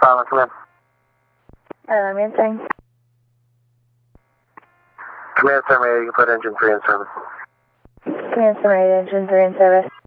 Pilot, come in. I'm answering. Command summary, you can put engine 3 in service. Command summary, engine 3 in service.